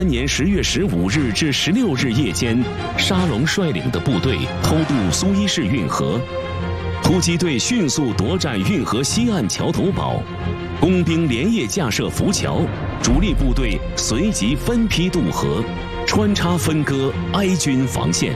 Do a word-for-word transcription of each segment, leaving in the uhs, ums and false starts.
今年十月十五日至十六日夜间，沙龙率领的部队偷渡苏伊士运河，突击队迅速夺占运河西岸桥头堡，工兵连夜架设浮桥，主力部队随即分批渡河，穿插分割埃军防线。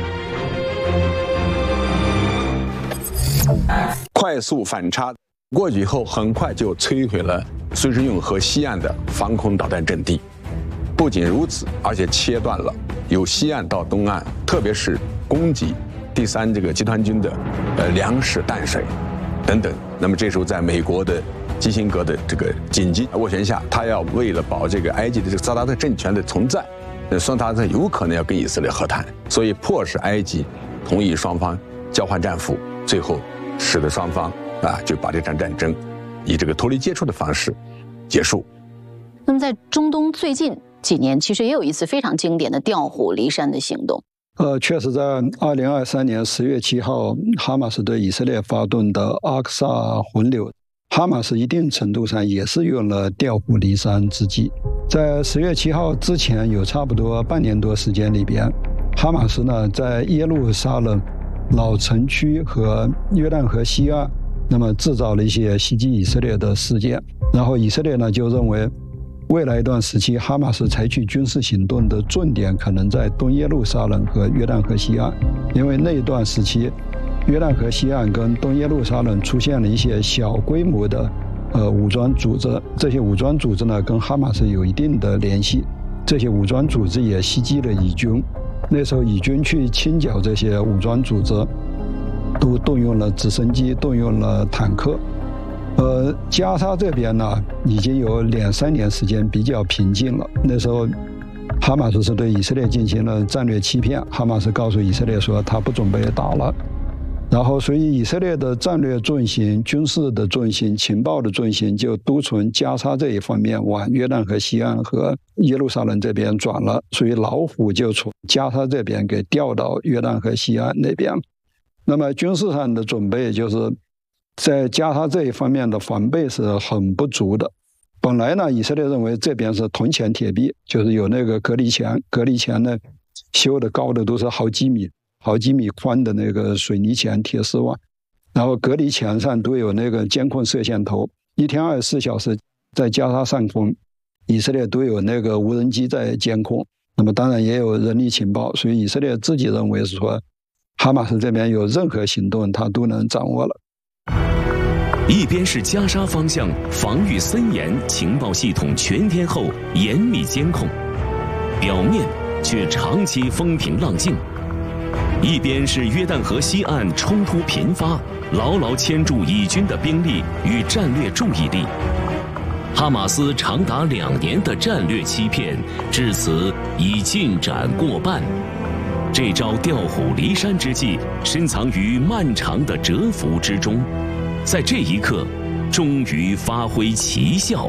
快速反插过去以后，很快就摧毁了苏伊士运河西岸的防空导弹阵地。不仅如此，而且切断了由西岸到东岸，特别是供给第三这个集团军的呃粮食、淡水等等。那么这时候，在美国的基辛格的这个紧急斡旋下，他要为了保这个埃及的这个萨达特政权的存在，那萨达特有可能要跟以色列和谈，所以迫使埃及同意双方交换战俘，最后使得双方啊就把这场战争以这个脱离接触的方式结束。 那么在中东最近几年，其实也有一次非常经典的调虎离山的行动。 呃，确实，在二零二三年十月七号，哈马斯对以色列发动的阿克萨洪流，哈马斯一定程度上也是用了调虎离山之计。在十月七号之前，有差不多半年多时间里边，哈马斯呢在耶路撒冷老城区和约旦河西岸，那么制造了一些袭击以色列的事件，然后以色列呢就认为，未来一段时期，哈马斯采取军事行动的重点可能在东耶路撒冷和约旦河西岸，因为那一段时期，约旦河西岸跟东耶路撒冷出现了一些小规模的呃武装组织，这些武装组织呢跟哈马斯有一定的联系，这些武装组织也袭击了以军。那时候以军去清剿这些武装组织，都动用了直升机，动用了坦克。呃，加沙这边呢，已经有两三年时间比较平静了。那时候，哈马斯是对以色列进行了战略欺骗，哈马斯告诉以色列说他不准备打了，然后所以以色列的战略重心、军事的重心、情报的重心就都从加沙这一方面往约旦河西岸和耶路撒冷这边转了，所以老虎就从加沙这边给调到约旦河西岸那边。那么军事上的准备就是在加沙这一方面的防备是很不足的。本来呢，以色列认为这边是铜墙铁壁，就是有那个隔离墙，隔离墙呢修的高的都是好几米、好几米宽的那个水泥墙、铁丝网，然后隔离墙上都有那个监控摄像头，一天二十四小时在加沙上空，以色列都有那个无人机在监控。那么当然也有人力情报，所以以色列自己认为是说，哈马斯这边有任何行动，他都能掌握了。 一边是加沙方向防御森严、情报系统全天候严密监控，表面却长期风平浪静；一边是约旦河西岸冲突频发，牢牢牵住以军的兵力与战略注意力。哈马斯长达两年的战略欺骗，至此已进展过半。这招调虎离山之计，深藏于漫长的蛰伏之中。在这一刻，终于发挥奇效。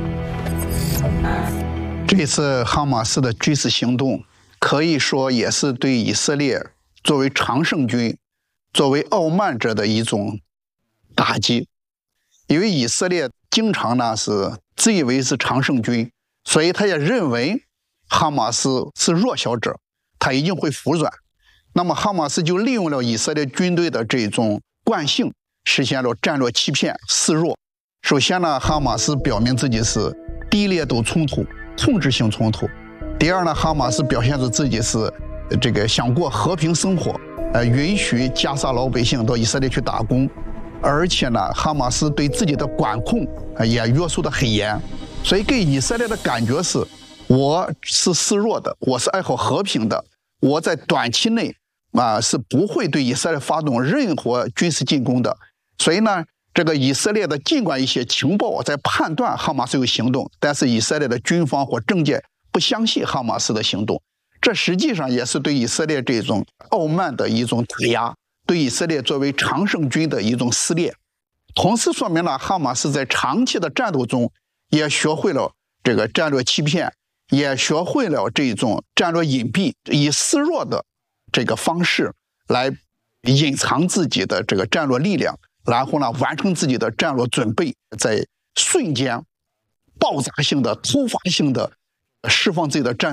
这次哈马斯的军事行动，可以说也是对以色列作为常胜军、作为傲慢者的一种打击。因为以色列经常呢是自以为是常胜军，所以他也认为哈马斯是弱小者，他一定会服软。那么哈马斯就利用了以色列军队的这种惯性，实现了战略欺骗、示弱。首先呢，哈马斯表明自己是低烈度冲突、控制性冲突。第二呢，哈马斯表现出自己是这个想过和平生活，呃，允许加沙老百姓到以色列去打工，而且呢，哈马斯对自己的管控也约束得很严，所以给以色列的感觉是，我是示弱的，我是爱好和平的，我在短期内啊是不会对以色列发动任何军事进攻的。所以呢，这个以色列的尽管一些情报在判断哈马斯有行动，但是以色列的军方或政界不相信哈马斯的行动，这实际上也是对以色列这种傲慢的一种打压，对以色列作为常胜军的一种撕裂。同时说明了哈马斯在长期的战斗中也学会了这个战略欺骗，也学会了这种战略隐蔽，以示弱的这个方式来隐藏自己的这个战略力量，然后呢完成自己的战略准备，在瞬间爆炸性的突发性的释放自己的战